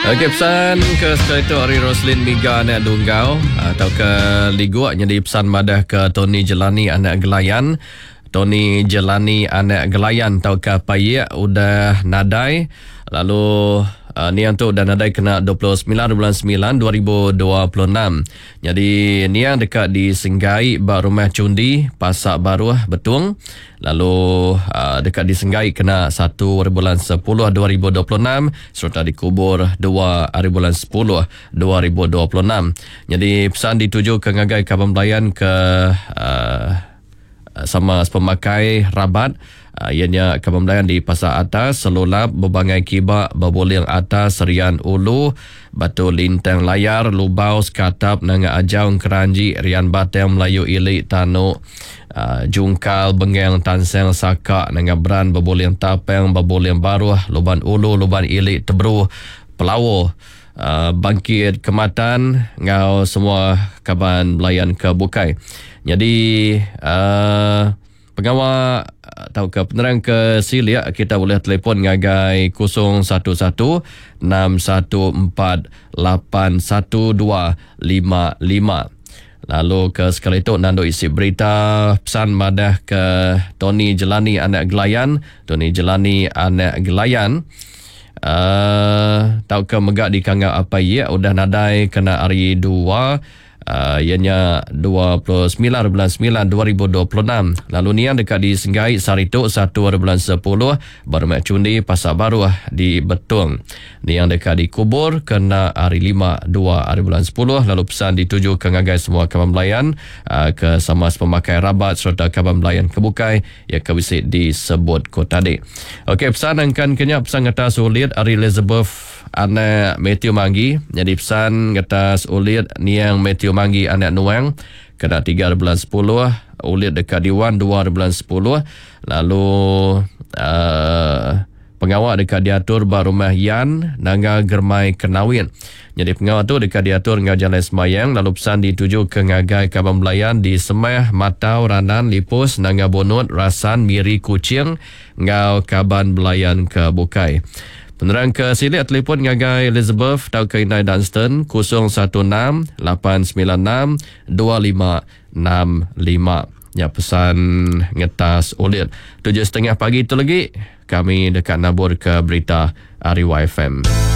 Okey, pesan ke sekali tu Ari Roslin Miga anak Dunggau atau ke Ligua jadi pesan madah ke Tony Jelani anak Gelayan. Tony Jelani anak Gelayan tau ke Payak udah nadai. Lalu ni yang tu udah nadai kena 29 bulan 9 2026. Jadi ni yang dekat di Senggai Bak Rumah Cundi Pasar Baru Betung. Lalu dekat di Senggai kena 1 bulan 10 2026 serta dikubur 2 bulan 10 2026. Jadi pesan dituju ke ngagai Kaban Belayan ke sama pemakai rabat. Ianya Kaban Belayan di Pasar Atas, Selulap, Berbangai Kibak, Berbuling Atas, Serian Ulu, Batu Lintang Layar, Lubau, Skatap, Nanga Ajaung, Keranji, Rian Batang, Melayu Ilik, Tanuk, Jungkal, Bengeng, Tanseng, Sakak, Nanga Beran, Berbuling Tapeng, Berbuling Baru, Luban Ulu, Luban Ilik, Tebru, Pelawo, Bangkit Kematan, ngau semua Kaban Belayan ke Bukai. Jadi pengawal atau ke penerang ke Silia, kita boleh telefon ngagai 011-614-81255. Lalu ke sekali itu nando isi berita pesan madah ke Tony Jelani anak Gelayan. Tony Jelani anak Gelayan tahu ke megak di Kangau apa ya udah nadai kena hari 2 ianya 29 bulan 9 2026. Lalu ni yang dekat di Senggai Sarituk 1 bulan 10 Bermak Cundi Pasar Baru di Betung. Ni yang dekat di Kubur kena hari 5 2 bulan 10. Lalu pesan dituju ke ngagai semua Kaban Belayan ke sama pemakai rabat serta Kaban Belayan kebukai yang kewisit disebut kota tadi. Okey, pesan akan kenyak pesan kata sulit Ari Elizabeth anak Matthew Manggi. Jadi pesan kata ulit ni yang Matthew Manggi anak Nuang kena 3 bulan 10. Ulit dekat Diwan 2 bulan 10. Lalu pengawal dekat diatur Barumah Yan Nangga Germai Kenawin. Jadi pengawal tu dekat diatur ngau Jalan Semayang. Lalu pesan dituju ke ngagai Kaban Belayan di Semeh, Matau, Ranan, Lipus, Nangga Bonut, Rasan, Miri, Kucing ngau Kaban Belayan ke Bukai. Penerang ke Silia telefon ngagai Elizabeth tau ke Inai Dunstan 016-896-2565. Ya, pesan ngetas ulit 7.30 pagi tu lagi kami dekat nabur ke berita Ari YFM.